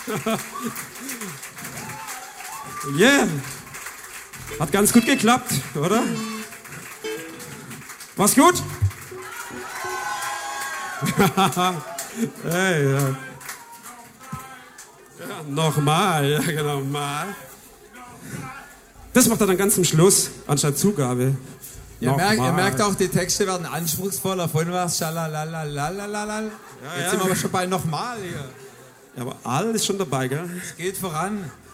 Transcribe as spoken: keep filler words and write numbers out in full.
Yeah. Hat ganz gut geklappt, oder? War's gut? Hey, ja. Ja, nochmal, ja genau, mal. Das macht er dann ganz zum Schluss, anstatt Zugabe. Ihr merkt, ihr merkt auch, die Texte werden anspruchsvoller. Vorhin war es schalalalalalalalal. Ja, Jetzt ja. sind wir aber schon bei nochmal hier. Ja, aber alles schon dabei, gell? Es geht voran.